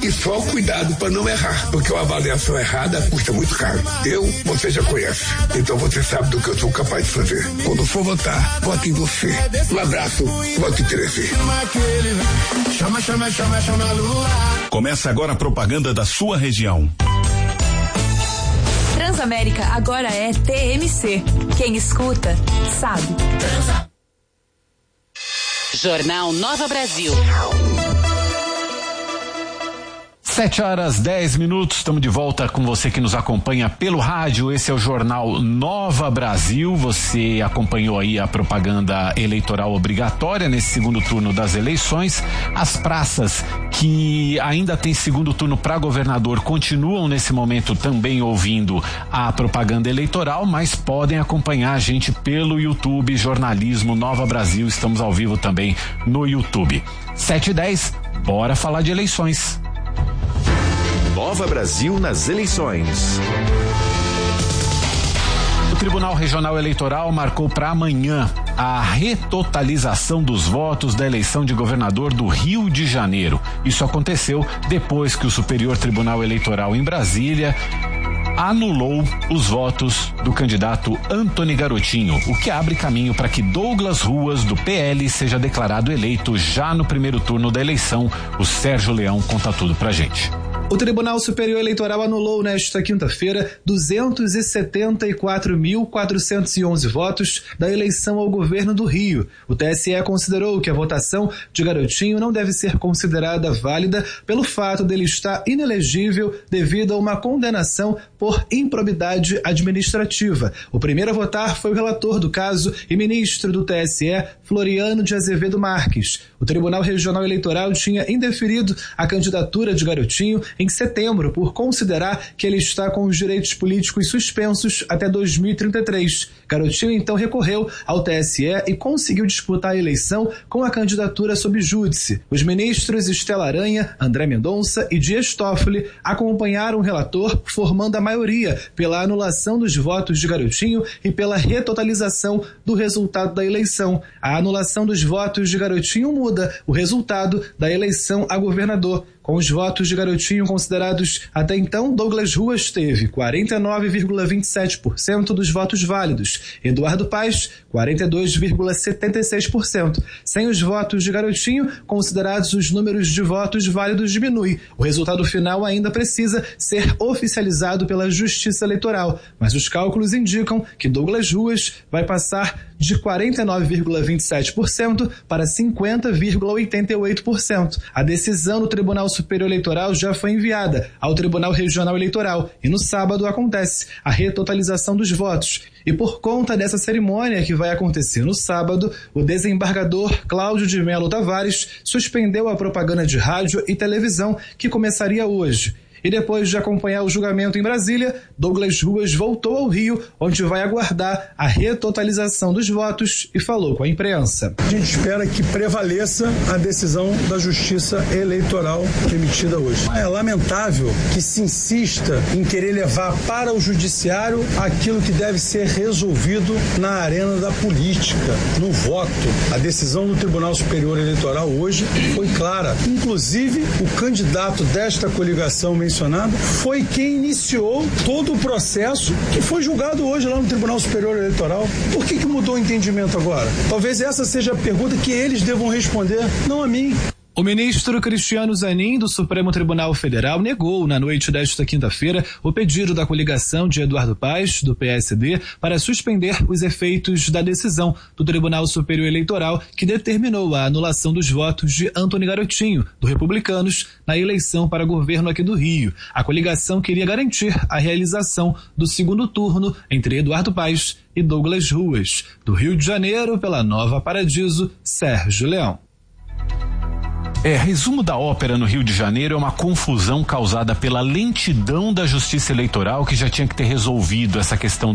E só cuidado para não errar, porque uma avaliação errada custa muito caro. Você já conhece, então você sabe do que eu sou capaz de fazer. Quando for votar, vote em você. Um abraço, vote em 13. Começa agora a propaganda da sua região. Transamérica agora é TMC. Quem escuta, sabe. Jornal Nova Brasil. 7h10, estamos de volta com você que nos acompanha pelo rádio. Esse é o Jornal Nova Brasil. Você acompanhou aí a propaganda eleitoral obrigatória nesse segundo turno das eleições. As praças que ainda tem segundo turno para governador continuam nesse momento também ouvindo a propaganda eleitoral, mas podem acompanhar a gente pelo YouTube, Jornalismo Nova Brasil. Estamos ao vivo também no YouTube. 7h10, bora falar de eleições. Nova Brasil nas eleições. O Tribunal Regional Eleitoral marcou para amanhã a retotalização dos votos da eleição de governador do Rio de Janeiro. Isso aconteceu depois que o Superior Tribunal Eleitoral em Brasília anulou os votos do candidato Antony Garotinho, o que abre caminho para que Douglas Ruas, do PL, seja declarado eleito já no primeiro turno da eleição. O Sérgio Leão conta tudo pra gente. O Tribunal Superior Eleitoral anulou nesta quinta-feira 274.411 votos da eleição ao governo do Rio. O TSE considerou que a votação de Garotinho não deve ser considerada válida pelo fato dele estar inelegível devido a uma condenação por improbidade administrativa. O primeiro a votar foi o relator do caso e ministro do TSE, Floriano de Azevedo Marques. O Tribunal Regional Eleitoral tinha indeferido a candidatura de Garotinho em setembro por considerar que ele está com os direitos políticos suspensos até 2033. Garotinho então recorreu ao TSE e conseguiu disputar a eleição com a candidatura sob júdice. Os ministros Estela Aranha, André Mendonça e Dias Toffoli acompanharam o relator, formando a maioria pela anulação dos votos de Garotinho e pela retotalização do resultado da eleição. A anulação dos votos de Garotinho muda o resultado da eleição a governador. Com os votos de Garotinho considerados até então, Douglas Ruas teve 49,27% dos votos válidos, Eduardo Paes, 42,76%. Sem os votos de Garotinho, considerados os números de votos válidos diminui. O resultado final ainda precisa ser oficializado pela Justiça Eleitoral, mas os cálculos indicam que Douglas Ruas vai passar de 49,27% para 50,88%. A decisão do Tribunal Superior Eleitoral já foi enviada ao Tribunal Regional Eleitoral e no sábado acontece a retotalização dos votos. E por conta dessa cerimônia que vai acontecer no sábado, o desembargador Cláudio de Melo Tavares suspendeu a propaganda de rádio e televisão que começaria hoje. E depois de acompanhar o julgamento em Brasília, Douglas Ruas voltou ao Rio, onde vai aguardar a retotalização dos votos e falou com a imprensa. A gente espera que prevaleça a decisão da Justiça Eleitoral emitida hoje. É lamentável que se insista em querer levar para o judiciário aquilo que deve ser resolvido na arena da política, no voto. A decisão do Tribunal Superior Eleitoral hoje foi clara. Inclusive, o candidato desta coligação mencionado foi quem iniciou todo o processo que foi julgado hoje lá no Tribunal Superior Eleitoral. Por que mudou o entendimento agora? Talvez essa seja a pergunta que eles devam responder, não a mim. O ministro Cristiano Zanin, do Supremo Tribunal Federal, negou na noite desta quinta-feira o pedido da coligação de Eduardo Paes, do PSD, para suspender os efeitos da decisão do Tribunal Superior Eleitoral que determinou a anulação dos votos de Antony Garotinho, do Republicanos, na eleição para governo aqui do Rio. A coligação queria garantir a realização do segundo turno entre Eduardo Paes e Douglas Ruas. Do Rio de Janeiro, pela Nova Paradiso, Sérgio Leão. Resumo da ópera no Rio de Janeiro é uma confusão causada pela lentidão da Justiça Eleitoral, que já tinha que ter resolvido essa questão